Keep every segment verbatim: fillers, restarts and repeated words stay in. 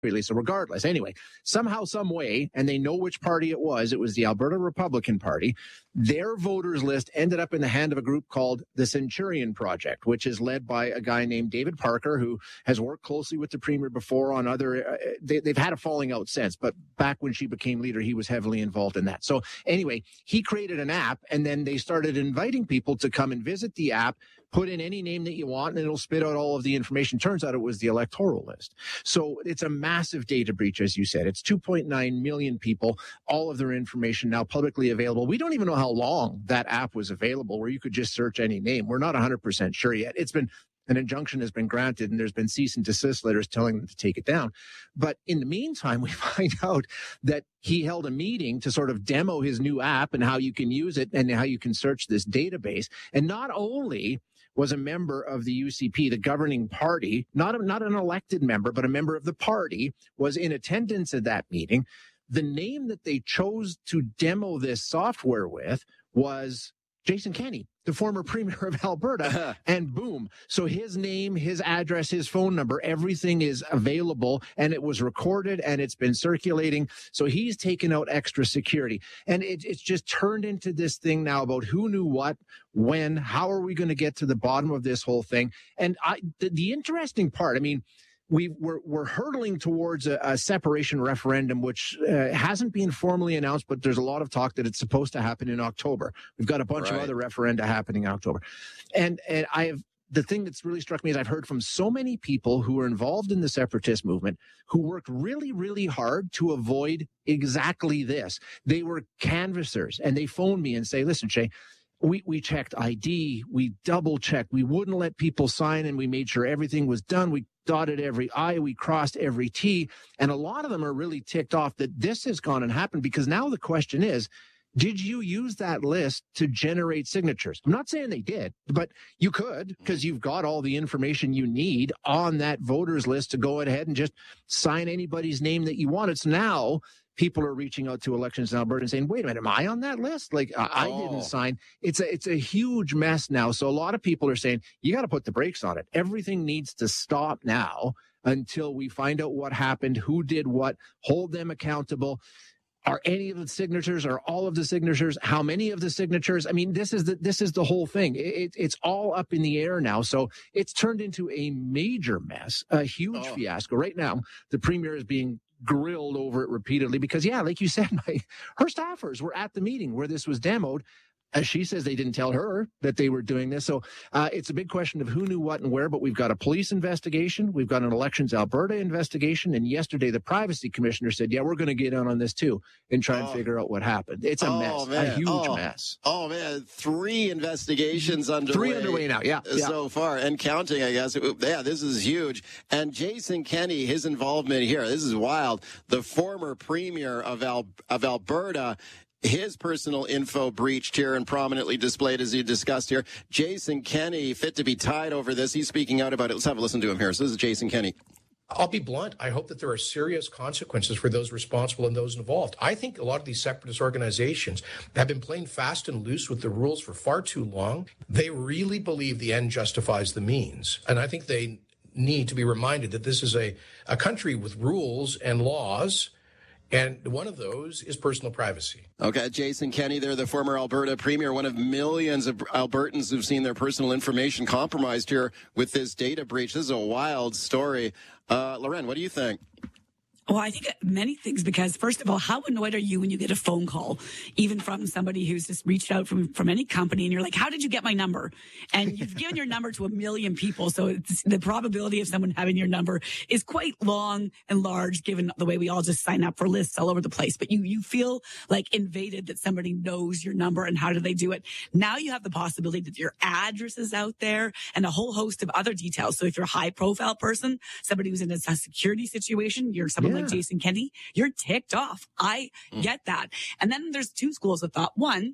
So regardless, anyway, somehow, some way, and they know which party it was, it was the Alberta Republican Party, their voters list ended up in the hand of a group called the Centurion Project, which is led by a guy named David Parker, who has worked closely with the Premier before on other, uh, they, they've had a falling out since, but back when she became leader, he was heavily involved in that. So anyway, he created an app, and then they started inviting people to come and visit the app, put in any name that you want, and it'll spit out all of the information. Turns out it was the electoral list. So it's a massive data breach, as you said. It's two point nine million people, all of their information now publicly available. We don't even know how long that app was available, where you could just search any name. We're not one hundred percent sure yet. It's been an injunction has been granted, and there's been cease and desist letters telling them to take it down. But in the meantime, we find out that he held a meeting to sort of demo his new app and how you can use it and how you can search this database. And not only was a member of the U C P, the governing party, not, a, not an elected member, but a member of the party, was in attendance at that meeting. The name that they chose to demo this software with was Jason Kenney, the former Premier of Alberta, and boom. So his name, his address, his phone number, everything is available, and it was recorded, and it's been circulating. So he's taken out extra security. And it, it's just turned into this thing now about who knew what, when, how are we going to get to the bottom of this whole thing? And I, the, the interesting part, I mean, we, we're, we're hurtling towards a, a separation referendum, which uh, hasn't been formally announced, but there's a lot of talk that it's supposed to happen in October. We've got a bunch right. of other referenda happening in October. And, and I have, the thing that's really struck me is I've heard from so many people who are involved in the separatist movement who worked really, really hard to avoid exactly this. They were canvassers, and they phone me and say, listen, Shay, We we checked I D, we double checked, we wouldn't let people sign, and we made sure everything was done. We dotted every I, we crossed every T. And a lot of them are really ticked off that this has gone and happened, because now the question is, did you use that list to generate signatures? I'm not saying they did, but you could, because you've got all the information you need on that voters list to go ahead and just sign anybody's name that you wanted. So now people are reaching out to Elections in Alberta and saying, wait a minute, am I on that list? Like, I, oh. I didn't sign. It's a, it's a huge mess now. So a lot of people are saying, you got to put the brakes on it. Everything needs to stop now until we find out what happened, who did what, hold them accountable. Are any of the signatures, are all of the signatures, how many of the signatures? I mean, this is the, this is the whole thing. It, it's all up in the air now. So it's turned into a major mess, a huge oh. fiasco. Right now, the Premier is being grilled over it repeatedly because, yeah, like you said, my, her staffers were at the meeting where this was demoed. As she says, they didn't tell her that they were doing this. So uh, it's a big question of who knew what and where, but we've got a police investigation. We've got an Elections Alberta investigation. And yesterday, the Privacy Commissioner said, yeah, we're going to get in on this too and try oh. and figure out what happened. It's a oh, mess, man. a huge oh. mess. Oh, man. Three investigations underway. Three underway now, yeah. So yeah. far, and counting, I guess. Yeah, this is huge. And Jason Kenney, his involvement here, this is wild. The former Premier of, Al- of Alberta, his personal info breached here and prominently displayed, as you discussed here. Jason Kenney, fit to be tied over this. He's speaking out about it. Let's have a listen to him here. So this is Jason Kenney. I'll be blunt. I hope that there are serious consequences for those responsible and those involved. I think a lot of these separatist organizations have been playing fast and loose with the rules for far too long. They really believe the end justifies the means. And I think they need to be reminded that this is a, a country with rules and laws, and one of those is personal privacy. Okay, Jason Kenney, they're the former Alberta Premier, one of millions of Albertans who've seen their personal information compromised here with this data breach. This is a wild story. Uh, Loren, what do you think? Well, I think many things, because first of all, how annoyed are you when you get a phone call, even from somebody who's just reached out from, from any company, and you're like, how did you get my number? And you've given your number to a million people. So it's, the probability of someone having your number is quite long and large, given the way we all just sign up for lists all over the place. But you, you feel like invaded that somebody knows your number, and how do they do it? Now you have the possibility that your address is out there and a whole host of other details. So if you're a high profile person, somebody who's in a security situation, you're someone yeah. like Jason Kenney, you're ticked off. I mm. get that. And then there's two schools of thought. One,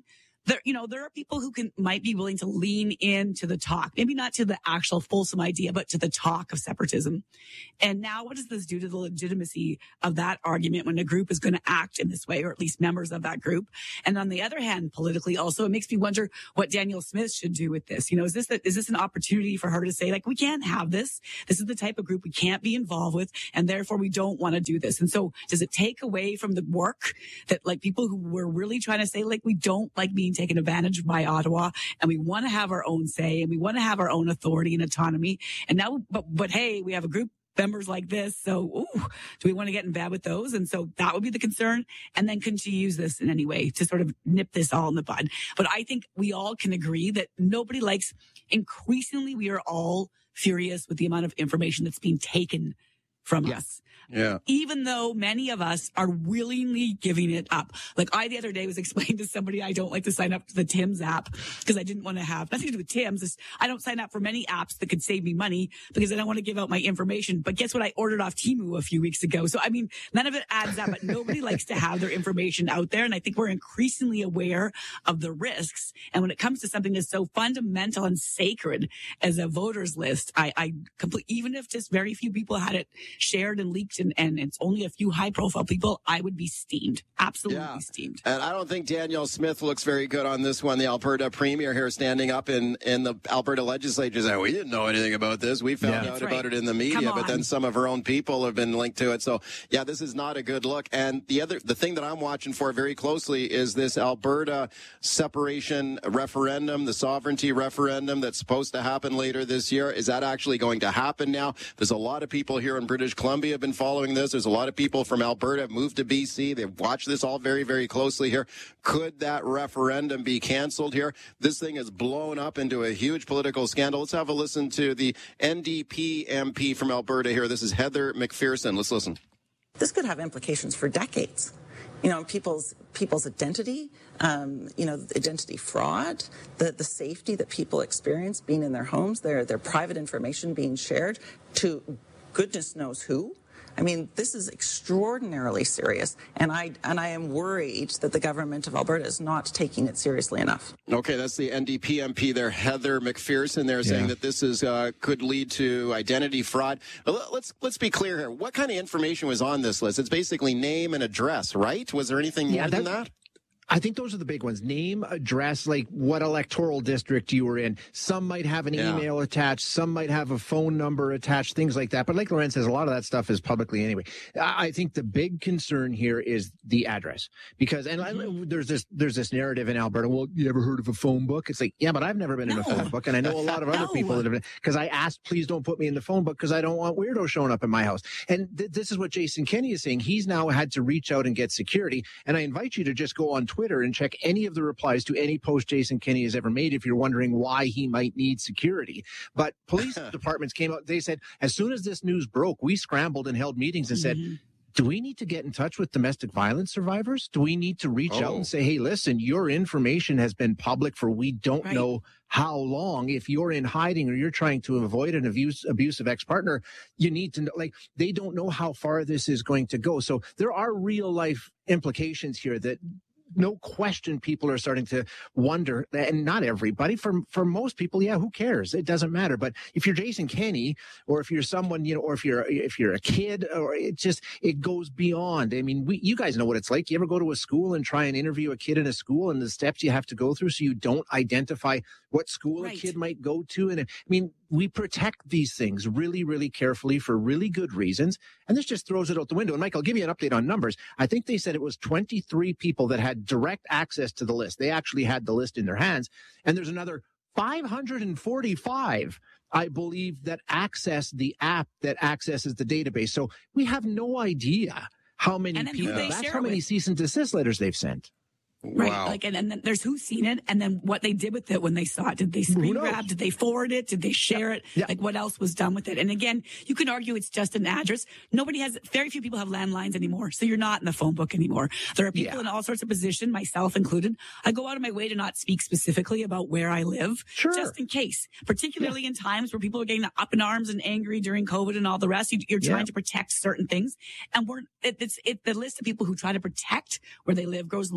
there, you know, there are people who can, might be willing to lean into the talk, maybe not to the actual fulsome idea, but to the talk of separatism. And now what does this do to the legitimacy of that argument when a group is going to act in this way, or at least members of that group? And on the other hand, politically also, it makes me wonder what Danielle Smith should do with this. You know, is this, the, is this an opportunity for her to say, like, we can't have this. This is the type of group we can't be involved with, and therefore we don't want to do this. And so does it take away from the work that, like, people who were really trying to say, like, we don't like being taken advantage of by Ottawa, and we want to have our own say, and we want to have our own authority and autonomy. And now, but, but hey, we have a group members like this. So, ooh, do we want to get in bed with those? And so that would be the concern. And then couldn't you use this in any way to sort of nip this all in the bud? But I think we all can agree that nobody likes, increasingly, we are all furious with the amount of information that's being taken from yeah. us. Yeah. Even though many of us are willingly giving it up. Like I the other day was explaining to somebody I don't like to sign up to the Tim's app because I didn't want to have nothing to do with Tim's. It's, I don't sign up for many apps that could save me money because I don't want to give out my information. But guess what? I ordered off Temu a few weeks ago. So, I mean, none of it adds up, but nobody likes to have their information out there. And I think we're increasingly aware of the risks. And when it comes to something that's so fundamental and sacred as a voters list, I, I complete, even if just very few people had it shared and leaked and, and it's only a few high profile people, I would be steamed. Absolutely yeah. steamed. And I don't think Danielle Smith looks very good on this one. The Alberta Premier here standing up in, in the Alberta legislature saying, we didn't know anything about this. We found yeah. out right. about it in the media, but then some of her own people have been linked to it. So yeah, this is not a good look. And the other, the thing that I'm watching for very closely is this Alberta separation referendum, the sovereignty referendum that's supposed to happen later this year. Is that actually going to happen now? There's a lot of people here in British Columbia have been following this. There's a lot of people from Alberta have moved to B C. They've watched this all very, very closely here. Could that referendum be canceled here? This thing has blown up into a huge political scandal. Let's have a listen to the N D P M P from Alberta here. This is Heather McPherson. Let's listen. This could have implications for decades. You know, people's people's identity, um, you know, identity fraud, the, the safety that people experience being in their homes, their their private information being shared to goodness knows who. I mean, this is extraordinarily serious, and I and I am worried that the government of Alberta is not taking it seriously enough. Okay, that's the N D P M P there, Heather McPherson. There, saying yeah. that this is uh, could lead to identity fraud. Let's let's be clear here. What kind of information was on this list? It's basically name and address, right? Was there anything yeah, more than that? I think those are the big ones. Name, address, like what electoral district you were in. Some might have an yeah. email attached. Some might have a phone number attached, things like that. But like Loren says, a lot of that stuff is publicly anyway. I think the big concern here is the address. Because, and mm-hmm. I, there's this there's this narrative in Alberta, well, you ever heard of a phone book? It's like, yeah, but I've never been no. in a phone book. And I know a lot of other no. people that have been, because I asked, please don't put me in the phone book because I don't want weirdos showing up in my house. And th- this is what Jason Kenney is saying. He's now had to reach out and get security. And I invite you to just go on Twitter and check any of the replies to any post Jason Kenney has ever made if you're wondering why he might need security. But police departments came out, they said, as soon as this news broke, we scrambled and held meetings and mm-hmm. said, do we need to get in touch with domestic violence survivors? Do we need to reach oh. out and say, hey, listen, your information has been public for we don't right. know how long. If you're in hiding or you're trying to avoid an abuse, abusive ex-partner, you need to know, like, they don't know how far this is going to go. So there are real life implications here that no question people are starting to wonder, and not everybody, for for most people, yeah, who cares? It doesn't matter. But if you're Jason Kenney, or if you're someone, you know, or if you're if you're a kid, or it just it goes beyond. I mean, we you guys know what it's like. You ever go to a school and try and interview a kid in a school and the steps you have to go through so you don't identify what school right. a kid might go to? And I mean, we protect these things really, really carefully for really good reasons. And this just throws it out the window. And Mike, I'll give you an update on numbers. I think they said it was twenty-three people that had direct access to the list. They actually had the list in their hands. And there's another five hundred forty-five, I believe, that access the app that accesses the database. So we have no idea how many people, that's how many cease and desist letters they've sent. Right. Wow. Like, and, and then there's who's seen it and then what they did with it when they saw it. Did they screen grab? Did they forward it? Did they share yeah. it? Yeah. Like what else was done with it? And again, you can argue it's just an address. Nobody has, very few people have landlines anymore. So you're not in the phone book anymore. There are people yeah. in all sorts of positions, myself included. I go out of my way to not speak specifically about where I live. Sure. Just in case, particularly yeah. in times where people are getting up in arms and angry during COVID and all the rest. You, you're trying yeah. to protect certain things. And we're, it, it's, it, the list of people who try to protect where they live grows longer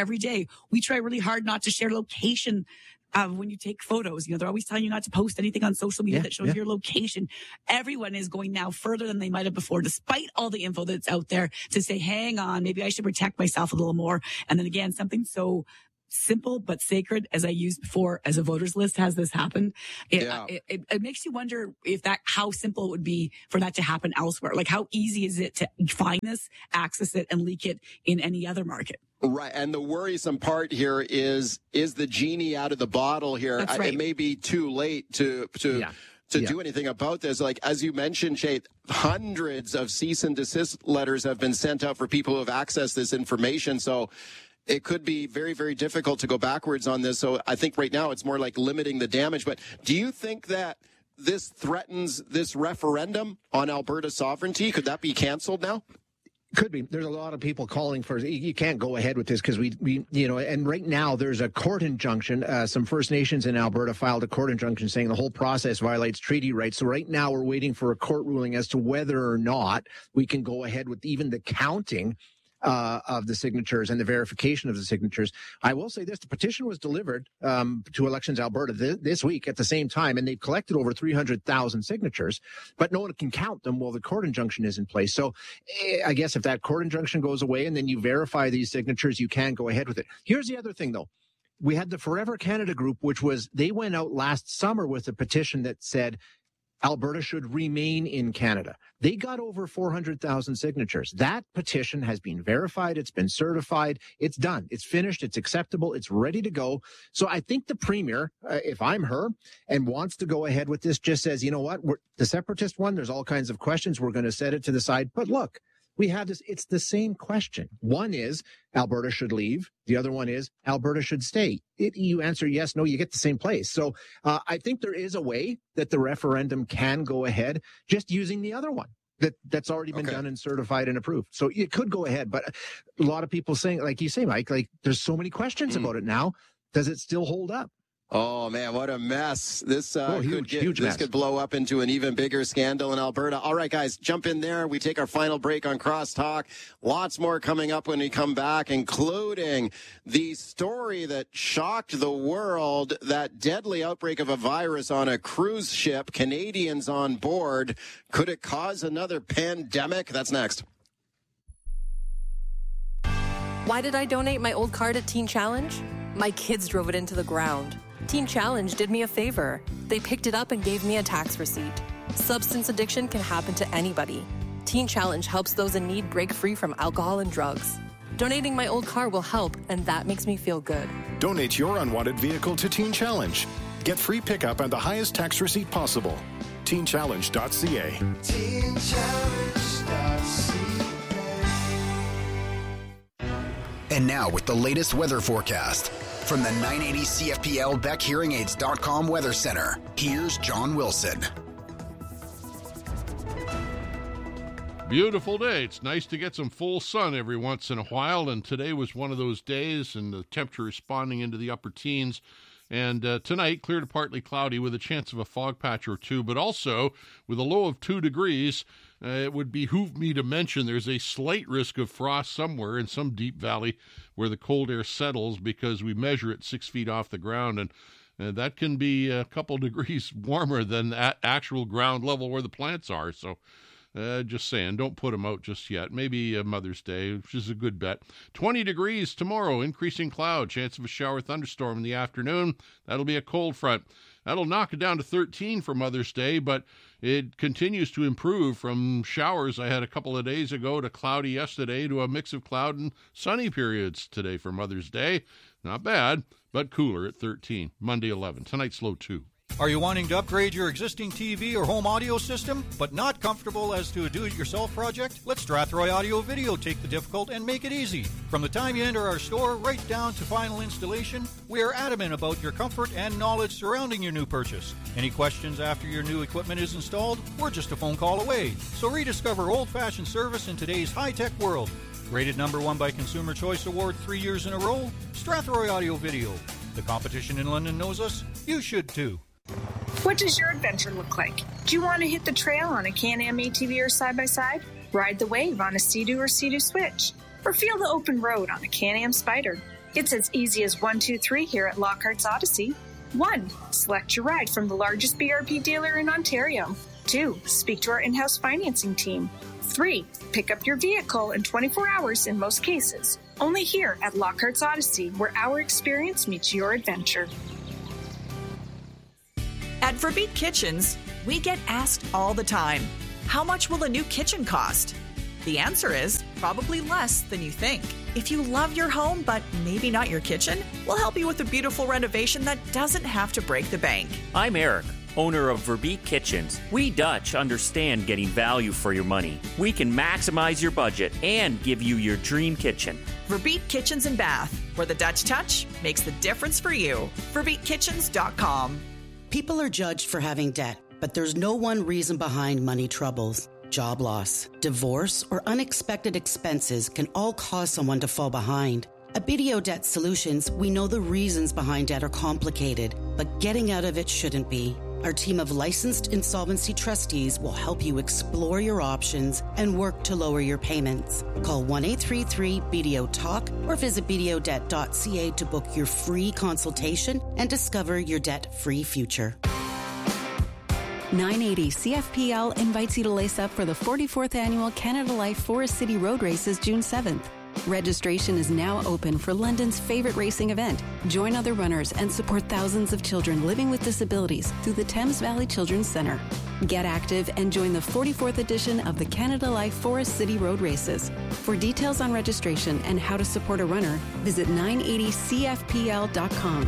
every day. We try really hard not to share location Uh, when you take photos. You know, they're always telling you not to post anything on social media yeah, that shows yeah. your location. Everyone is going now further than they might have before, despite all the info that's out there, to say, hang on, maybe I should protect myself a little more. And then again, something so simple but sacred as I used before as a voters list has this happened. It, Yeah. it, it, it makes you wonder if that, how simple it would be for that to happen elsewhere. Like how easy is it to find this, access it, and leak it in any other market? Right. And the worrisome part here is, is the genie out of the bottle here? That's right. It may be too late to, to, Yeah. to Yeah. do anything about this. Like, as you mentioned, Shay, hundreds of cease and desist letters have been sent out for people who have accessed this information. So it could be very, very difficult to go backwards on this. So I think right now it's more like limiting the damage. But do you think that this threatens this referendum on Alberta sovereignty? Could that be canceled now? Could be. There's a lot of people calling for, you can't go ahead with this because we, we, you know, and right now there's a court injunction. Uh, some First Nations in Alberta filed a court injunction saying the whole process violates treaty rights. So right now we're waiting for a court ruling as to whether or not we can go ahead with even the counting Uh, of the signatures and the verification of the signatures. I will say this, the petition was delivered um, to Elections Alberta th- this week at the same time, and they've collected over three hundred thousand signatures, but no one can count them while the court injunction is in place. So eh, I guess if that court injunction goes away and then you verify these signatures, you can go ahead with it. Here's the other thing, though. We had the Forever Canada group, which was, they went out last summer with a petition that said Alberta should remain in Canada. They got over four hundred thousand signatures. That petition has been verified. It's been certified. It's done. It's finished. It's acceptable. It's ready to go. So I think the Premier, uh, if I'm her and wants to go ahead with this, just says, you know what, we're, the separatist one, there's all kinds of questions. We're going to set it to the side. But look, we have this. It's the same question. One is Alberta should leave. The other one is Alberta should stay. It, you answer yes, no, you get the same place. So uh, I think there is a way that the referendum can go ahead just using the other one that that's already been Okay. done and certified and approved. So it could go ahead. But a lot of people saying, like you say, Mike, like there's so many questions Mm. about it now. Does it still hold up? Oh man, what a mess! This uh, Oh, huge, could get, huge this mess. could blow up into an even bigger scandal in Alberta. All right, guys, jump in there. We take our final break on Crosstalk. Lots more coming up when we come back, including the story that shocked the world: that deadly outbreak of a virus on a cruise ship. Canadians on board. Could it cause another pandemic? That's next. Why did I donate my old car to Teen Challenge? My kids drove it into the ground. Teen Challenge did me a favor. They picked it up and gave me a tax receipt. Substance addiction can happen to anybody. Teen Challenge helps those in need break free from alcohol and drugs. Donating my old car will help, and that makes me feel good. Donate your unwanted vehicle to Teen Challenge. Get free pickup and the highest tax receipt possible. teen challenge dot c a. teen challenge dot c a. And now with the latest weather forecast from the nine eighty C F P L Beck Hearing Aids dot com Weather Center, here's John Wilson. Beautiful day. It's nice to get some full sun every once in a while, and today was one of those days, and the temperature responding into the upper teens. And uh, tonight, clear to partly cloudy with a chance of a fog patch or two, but also with a low of two degrees. Uh, it would behoove me to mention there's a slight risk of frost somewhere in some deep valley where the cold air settles, because we measure it six feet off the ground, and uh, that can be a couple degrees warmer than at actual ground level where the plants are. So uh, just saying, don't put them out just yet. Maybe uh, Mother's Day, which is a good bet. twenty degrees tomorrow, increasing cloud, chance of a shower thunderstorm in the afternoon. That'll be a cold front. That'll knock it down to thirteen for Mother's Day, but it continues to improve from showers I had a couple of days ago to cloudy yesterday to a mix of cloud and sunny periods today for Mother's Day. Not bad, but cooler at thirteen. Monday eleven. Tonight's low two. Are you wanting to upgrade your existing T V or home audio system, but not comfortable as to a do-it-yourself project? Let Strathroy Audio Video take the difficult and make it easy. From the time you enter our store right down to final installation, we are adamant about your comfort and knowledge surrounding your new purchase. Any questions after your new equipment is installed? We're just a phone call away. So rediscover old-fashioned service in today's high-tech world. Rated number one by Consumer Choice Award three years in a row, Strathroy Audio Video. The competition in London knows us. You should too. What does your adventure look like? Do you want to hit the trail on a Can-Am A T V or side-by-side? Ride the wave on a Sea-Doo or Sea-Doo Switch? Or feel the open road on a Can-Am Spyder? It's as easy as one, two, three here at Lockhart's Odyssey. One, select your ride from the largest B R P dealer in Ontario. Two, speak to our in-house financing team. Three, pick up your vehicle in twenty-four hours in most cases. Only here at Lockhart's Odyssey, where our experience meets your adventure. At Verbeek Kitchens, we get asked all the time, how much will a new kitchen cost? The answer is probably less than you think. If you love your home, but maybe not your kitchen, we'll help you with a beautiful renovation that doesn't have to break the bank. I'm Eric, owner of Verbeek Kitchens. We Dutch understand getting value for your money. We can maximize your budget and give you your dream kitchen. Verbeek Kitchens and Bath, where the Dutch touch makes the difference for you. Verbeek Kitchens dot com. People are judged for having debt, but there's no one reason behind money troubles. Job loss, divorce, or unexpected expenses can all cause someone to fall behind. At B D O Debt Solutions, we know the reasons behind debt are complicated, but getting out of it shouldn't be. Our team of licensed insolvency trustees will help you explore your options and work to lower your payments. Call one eight three three B D O talk or visit b d o debt dot c a to book your free consultation and discover your debt-free future. nine eighty C F P L invites you to lace up for the forty-fourth Annual Canada Life Forest City Road Races June seventh. Registration is now open for London's favorite racing event. Join other runners and support thousands of children living with disabilities through the Thames Valley Children's Centre. Get active and join the forty-fourth edition of the Canada Life Forest City Road Races. For details on registration and how to support a runner, visit nine eighty C F P L dot com.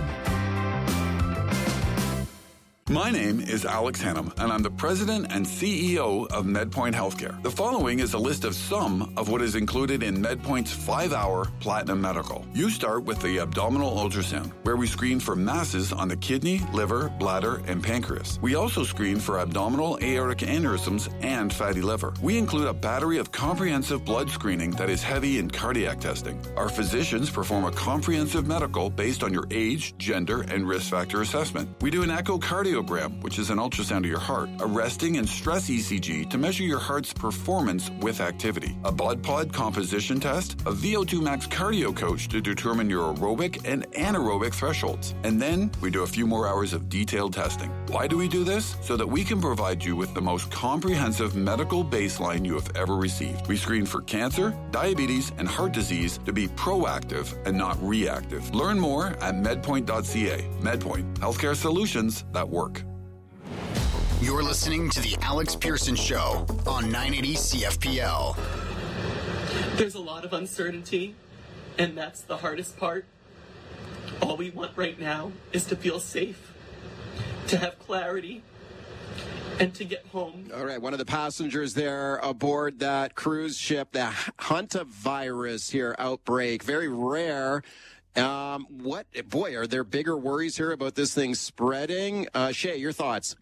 My name is Alex Hannum, and I'm the president and C E O of MedPoint Healthcare. The following is a list of some of what is included in MedPoint's five-hour Platinum Medical. You start with the abdominal ultrasound, where we screen for masses on the kidney, liver, bladder, and pancreas. We also screen for abdominal aortic aneurysms and fatty liver. We include a battery of comprehensive blood screening that is heavy in cardiac testing. Our physicians perform a comprehensive medical based on your age, gender, and risk factor assessment. We do an echocardiogram, which is an ultrasound of your heart, a resting and stress E C G to measure your heart's performance with activity, a blood pod composition test, a V O two max cardio coach to determine your aerobic and anaerobic thresholds. And then we do a few more hours of detailed testing. Why do we do this? So that we can provide you with the most comprehensive medical baseline you have ever received. We screen for cancer, diabetes, and heart disease to be proactive and not reactive. Learn more at medpoint dot c a. MedPoint, healthcare solutions that work. You're listening to The Alex Pearson Show on nine eighty C F P L. There's a lot of uncertainty, and that's the hardest part. All we want right now is to feel safe, to have clarity, and to get home. All right, one of the passengers there aboard that cruise ship, the hantavirus here outbreak, very rare. Um, what, boy, are there bigger worries here about this thing spreading? Uh, Shay, your thoughts?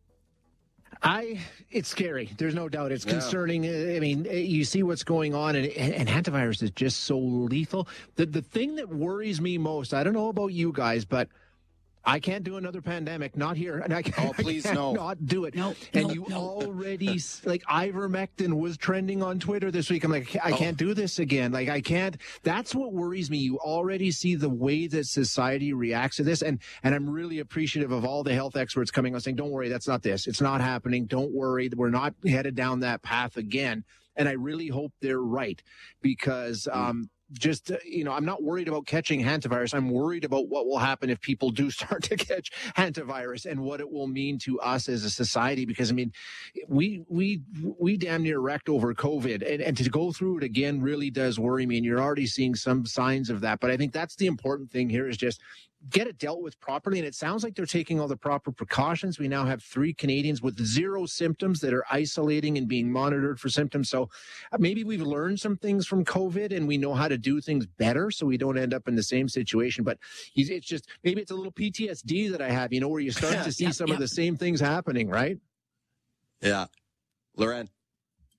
I, it's scary. There's no doubt. It's Yeah. concerning. I mean, you see what's going on, and, and hantavirus is just so lethal. The, the thing that worries me most, I don't know about you guys, but I can't do another pandemic, not here. And I can't, Oh, please, I no. not do it. No, and no, you no. already, like, ivermectin was trending on Twitter this week. I'm like, I can't do this again. Like, I can't. That's what worries me. You already see the way that society reacts to this. And, and I'm really appreciative of all the health experts coming on saying, don't worry, that's not this. It's not happening. Don't worry. We're not headed down that path again. And I really hope they're right because, um, just, uh, you know, I'm not worried about catching hantavirus. I'm worried about what will happen if people do start to catch hantavirus and what it will mean to us as a society. Because, I mean, we we we damn near wrecked over COVID. And, and to go through it again really does worry me. And you're already seeing some signs of that. But I think that's the important thing here is just get it dealt with properly. And it sounds like they're taking all the proper precautions. We now have three Canadians with zero symptoms that are isolating and being monitored for symptoms. So uh, maybe we've learned some things from COVID and we know how to do things better so we don't end up in the same situation. But it's just, maybe it's a little P T S D that I have, you know, where you start to see yeah, some yeah. of the same things happening, right? Yeah. Loren.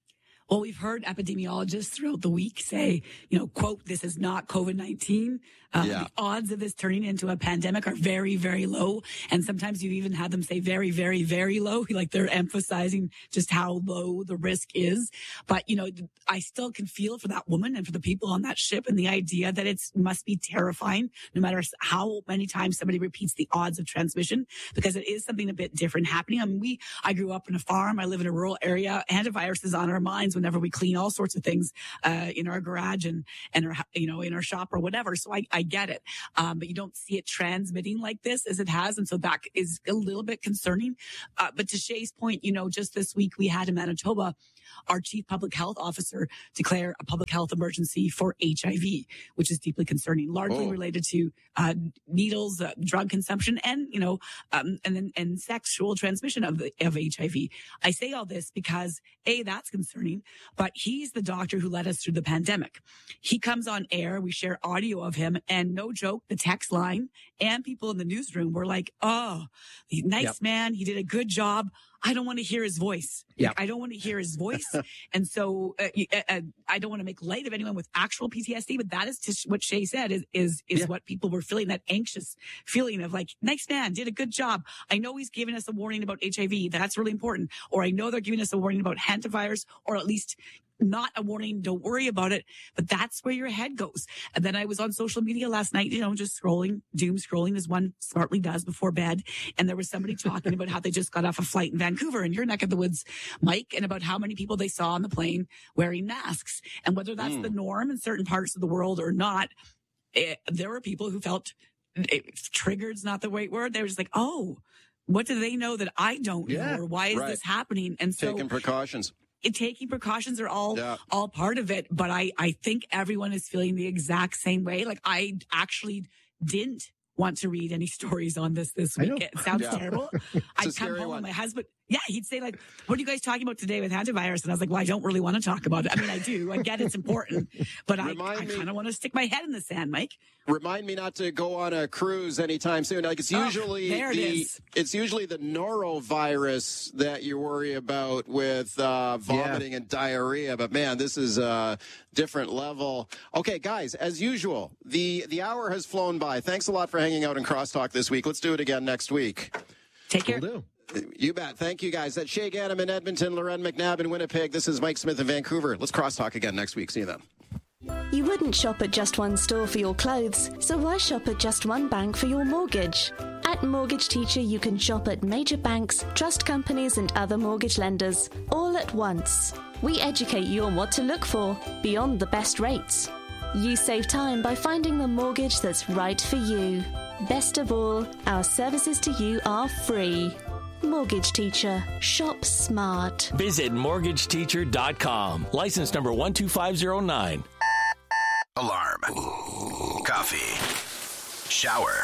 Well, we've heard epidemiologists throughout the week say, you know, quote, this is not COVID nineteen. Um, Yeah. The odds of this turning into a pandemic are very, very low. And sometimes you've even had them say very, very, very low. Like they're emphasizing just how low the risk is. But, you know, I still can feel for that woman and for the people on that ship, and the idea that it must be terrifying no matter how many times somebody repeats the odds of transmission, because it is something a bit different happening. I mean, we, I grew up in a farm. I live in a rural area. Antivirus is on our minds whenever we clean all sorts of things, uh, in our garage and, and our, you know, in our shop or whatever. So I, I get it. Um, but you don't see it transmitting like this as it has. And so that is a little bit concerning. Uh, but to Shay's point, you know, just this week we had in Manitoba, our chief public health officer declare a public health emergency for H I V, which is deeply concerning, largely Oh. related to uh, needles, uh, drug consumption, and, you know, um, and then, and sexual transmission of the, of H I V. I say all this because A, that's concerning, but he's the doctor who led us through the pandemic. He comes on air. We share audio of him, and no joke, the text line and people in the newsroom were like, oh, nice Yep. man. He did a good job. I don't want to hear his voice. Yep. Like, I don't want to hear his voice. And so uh, uh, uh, I don't want to make light of anyone with actual P T S D, but that is just what Shay said is, is, is Yeah. what people were feeling, that anxious feeling of like, nice man, did a good job. I know he's giving us a warning about H I V. That's really important. Or I know they're giving us a warning about hantavirus, or at least not a warning, don't worry about it. But that's where your head goes. And then I was on social media last night, you know, just scrolling, doom scrolling as one smartly does before bed. And there was somebody talking about how they just got off a flight in Vancouver, in your neck of the woods, Mike, and about how many people they saw on the plane wearing masks. And whether that's Mm. the norm in certain parts of the world or not, it, there were people who felt it, triggered's not the right word. They were just like, oh, what do they know that I don't Yeah, know? Or why is right. this happening? And so Taking precautions. it, taking precautions are all Yeah. all part of it. But I, I think everyone is feeling the exact same way. Like I actually didn't want to read any stories on this this I know. week. It sounds Yeah. terrible. a I'd come scary home one. and my husband, yeah, he'd say like, what are you guys talking about today with hantavirus? And I was like, well, I don't really want to talk about it. I mean, I do. I get it's important, but I, Remind I me- kind of want to stick my head in the sand, Mike. Remind me not to go on a cruise anytime soon. Like it's Oh, usually there it the is. it's usually the norovirus that you worry about with uh, vomiting and diarrhea. But man, this is a different level. Okay, guys, as usual, the the hour has flown by. Thanks a lot for hanging out in Crosstalk this week. Let's do it again next week. Take care. Will do. You bet. Thank you, guys. That's Shay Ganem in Edmonton, Loren McNabb in Winnipeg. This is Mike Smith in Vancouver. Let's crosstalk again next week. See you then. You wouldn't shop at just one store for your clothes, so why shop at just one bank for your mortgage? At Mortgage Teacher, you can shop at major banks, trust companies, and other mortgage lenders, all at once. We educate you on what to look for, beyond the best rates. You save time by finding the mortgage that's right for you. Best of all, our services to you are free. Mortgage Teacher. Shop smart. Visit mortgage teacher dot com. License number one two five zero nine. Alarm. Coffee. Shower.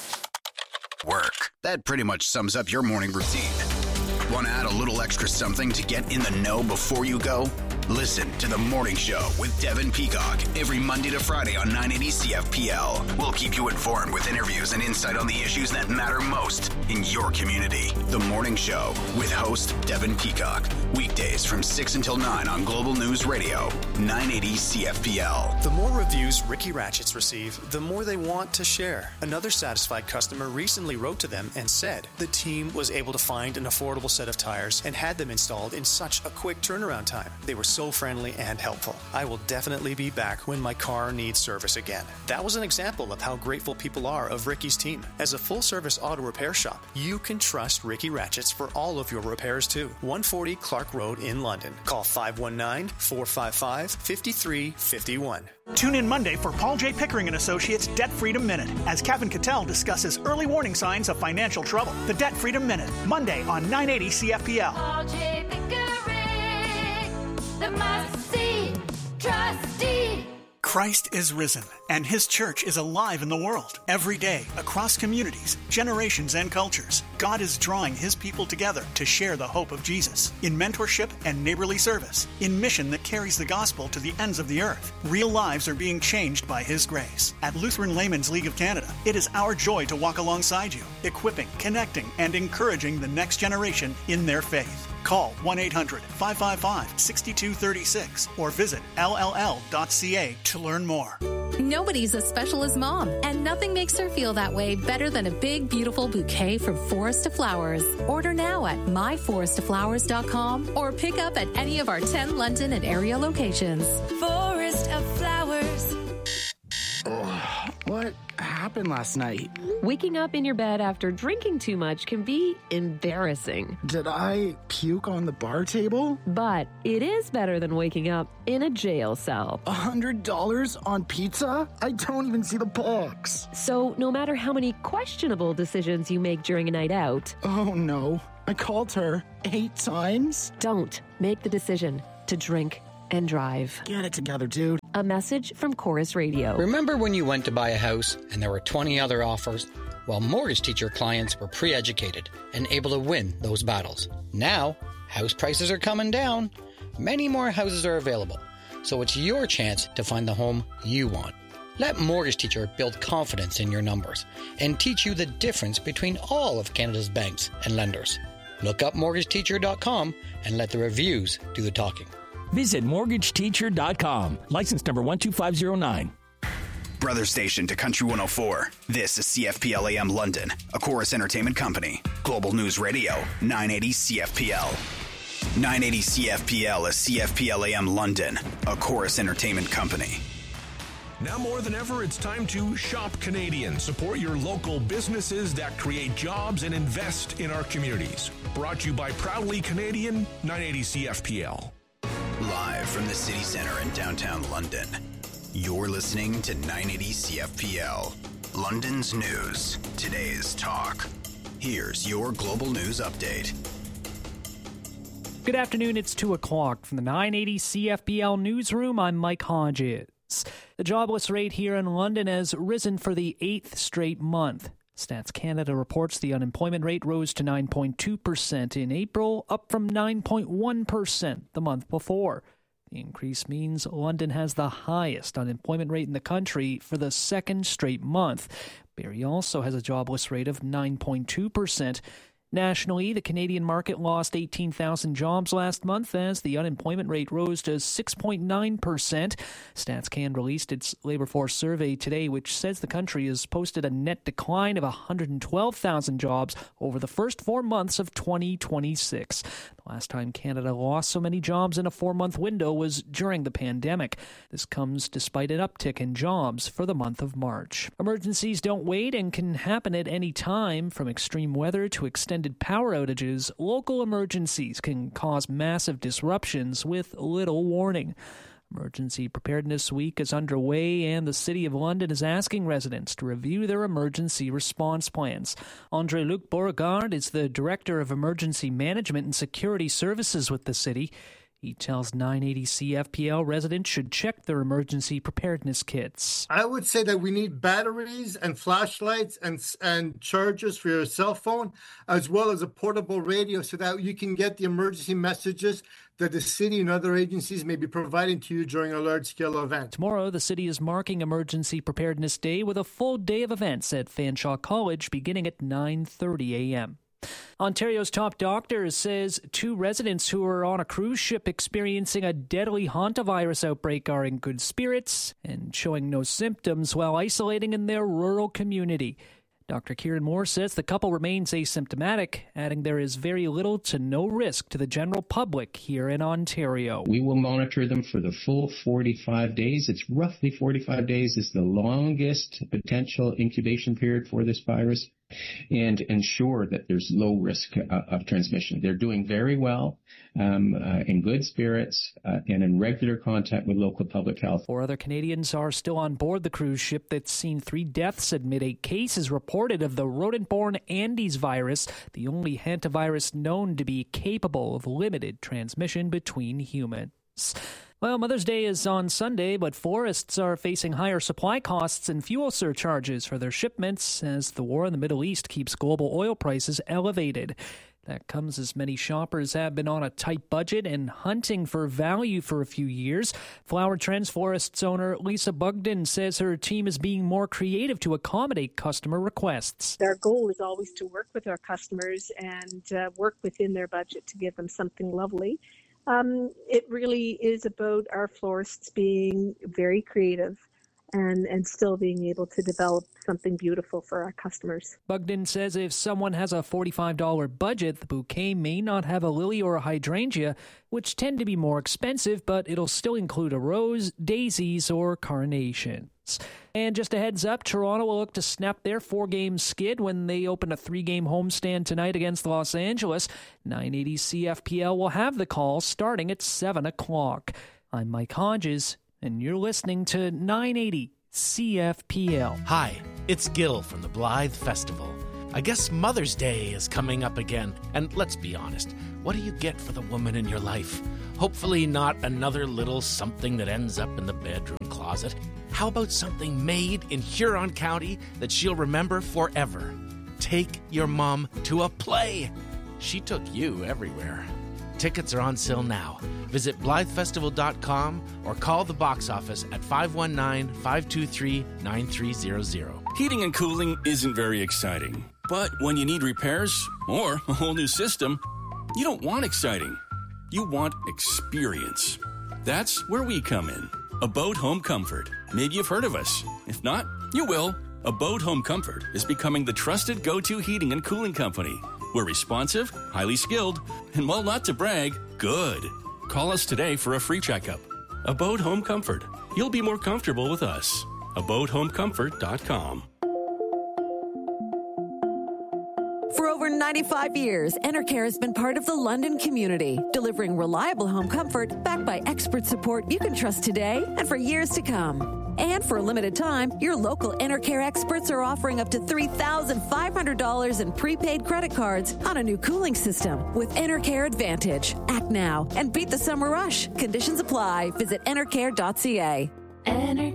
Work. That pretty much sums up your morning routine. Want to add a little extra something to get in the know before you go? Listen to The Morning Show with Devin Peacock every Monday to Friday on nine eighty C F P L. We'll keep you informed with interviews and insight on the issues that matter most in your community. The Morning Show with host Devin Peacock. Weekdays from six until nine on Global News Radio, nine eighty C F P L. The more reviews Ricky Ratchets receive, the more they want to share. Another satisfied customer recently wrote to them and said the team was able to find an affordable set of tires and had them installed in such a quick turnaround time. They were so friendly and helpful. I will definitely be back when my car needs service again. That was an example of how grateful people are of Ricky's team. As a full-service auto repair shop, you can trust Ricky Ratchets for all of your repairs too. one forty Clark Road in London. Call five one nine, four five five, five three five one. Tune in Monday for Paul J. Pickering and Associates Debt Freedom Minute as Kevin Cattell discusses early warning signs of financial trouble. The Debt Freedom Minute, Monday on nine eighty C F P L. Paul J. Pickering, the must-see trustee. Christ is risen, and His church is alive in the world. Every day, across communities, generations, and cultures, God is drawing His people together to share the hope of Jesus in mentorship and neighborly service, in mission that carries the gospel to the ends of the earth. Real lives are being changed by His grace. At Lutheran Laymen's League of Canada, it is our joy to walk alongside you, equipping, connecting, and encouraging the next generation in their faith. Call one eight hundred, five five five, six two three six or visit L L L dot C A to learn more. Nobody's as special as Mom, and nothing makes her feel that way better than a big, beautiful bouquet from Forest of Flowers. Order now at my forest of flowers dot com or pick up at any of our ten London and area locations. Forest of Flowers. Oh, what happened last night? Waking up in your bed after drinking too much can be embarrassing. Did I puke on the bar table? But it is better than waking up in a jail cell. A hundred dollars on pizza? I don't even see the box. So no matter how many questionable decisions you make during a night out... Oh no, I called her eight times? Don't make the decision to drink and drive. Get it together, dude. A message from Chorus Radio. Remember when you went to buy a house and there were twenty other offers? Well, Mortgage Teacher clients were pre-educated and able to win those battles. Now, house prices are coming down. Many more houses are available, so it's your chance to find the home you want. Let Mortgage Teacher build confidence in your numbers and teach you the difference between all of Canada's banks and lenders. Look up mortgage teacher dot com and let the reviews do the talking. Visit mortgage teacher dot com. License number one two five zero nine. Brother station to Country one oh four. This is C F P L A M London, a Chorus Entertainment Company. Global News Radio, nine eighty C F P L. nine eighty C F P L is C F P L A M London, a Chorus Entertainment Company. Now more than ever, it's time to shop Canadian. Support your local businesses that create jobs and invest in our communities. Brought to you by Proudly Canadian, nine eighty C F P L. Live from the city center in downtown London, you're listening to nine eighty C F P L. London's news, today's talk. Here's your global news update. Good afternoon, it's two o'clock. From the nine eighty C F P L newsroom, I'm Mike Hodges. The jobless rate here in London has risen for the eighth straight month. Stats Canada reports the unemployment rate rose to nine point two percent in April, up from nine point one percent the month before. The increase means London has the highest unemployment rate in the country for the second straight month. Barrie also has a jobless rate of nine point two percent. Nationally, the Canadian market lost eighteen thousand jobs last month as the unemployment rate rose to six point nine percent. StatsCan released its labor force survey today, which says the country has posted a net decline of one hundred twelve thousand jobs over the first four months of twenty twenty-six. The last time Canada lost so many jobs in a four-month window was during the pandemic. This comes despite an uptick in jobs for the month of March. Emergencies don't wait and can happen at any time, from extreme weather to extended power outages. Local emergencies can cause massive disruptions with little warning. Emergency Preparedness Week is underway, and the City of London is asking residents to review their emergency response plans. André-Luc Beauregard is the Director of Emergency Management and Security Services with the city. He tells nine eighty C F P L residents should check their emergency preparedness kits. I would say that we need batteries and flashlights and and chargers for your cell phone, as well as a portable radio so that you can get the emergency messages that the city and other agencies may be providing to you during a large-scale event. Tomorrow, the city is marking Emergency Preparedness Day with a full day of events at Fanshawe College beginning at nine thirty a.m. Ontario's top doctor says two residents who are on a cruise ship experiencing a deadly hantavirus outbreak are in good spirits and showing no symptoms while isolating in their rural community. Doctor Kieran Moore says the couple remains asymptomatic, adding there is very little to no risk to the general public here in Ontario. We will monitor them for the full forty-five days. It's roughly forty-five days is the longest potential incubation period for this virus, and ensure that there's low risk uh, of transmission. They're doing very well, um, uh, in good spirits, uh, and in regular contact with local public health. Four other Canadians are still on board the cruise ship that's seen three deaths amid eight cases reported of the rodent-borne Andes virus, the only hantavirus known to be capable of limited transmission between humans. Well, Mother's Day is on Sunday, but florists are facing higher supply costs and fuel surcharges for their shipments as the war in the Middle East keeps global oil prices elevated. That comes as many shoppers have been on a tight budget and hunting for value for a few years. Flower Trends Florists owner Lisa Bugden says her team is being more creative to accommodate customer requests. Our goal is always to work with our customers and uh, work within their budget to give them something lovely. Um, it really is about our florists being very creative and, and still being able to develop something beautiful for our customers. Bugden says if someone has a forty-five dollars budget, the bouquet may not have a lily or a hydrangea, which tend to be more expensive, but it'll still include a rose, daisies, or carnations. And just a heads up, Toronto will look to snap their four-game skid when they open a three-game homestand tonight against Los Angeles. nine eighty C F P L will have the call starting at seven o'clock. I'm Mike Hodges, and you're listening to nine eighty C F P L. Hi, it's Gil from the Blythe Festival. I guess Mother's Day is coming up again, and let's be honest, what do you get for the woman in your life? Hopefully not another little something that ends up in the bedroom closet. How about something made in Huron County that she'll remember forever? Take your mom to a play. She took you everywhere. Tickets are on sale now. Visit Blythe Festival dot com or call the box office at five one nine, five two three, nine three zero zero. Heating and cooling isn't very exciting. But when you need repairs or a whole new system, you don't want exciting. You want experience. That's where we come in. Abode Home Comfort. Maybe you've heard of us. If not, you will. Abode Home Comfort is becoming the trusted go-to heating and cooling company. We're responsive, highly skilled, and while not to brag, good. Call us today for a free checkup. Abode Home Comfort. You'll be more comfortable with us. Abode Home Comfort dot com. For over ninety-five years, Enercare has been part of the London community, delivering reliable home comfort backed by expert support you can trust today and for years to come. And for a limited time, your local Enercare experts are offering up to three thousand five hundred dollars in prepaid credit cards on a new cooling system with Enercare Advantage. Act now and beat the summer rush. Conditions apply. Visit enercare dot c a. Enercare.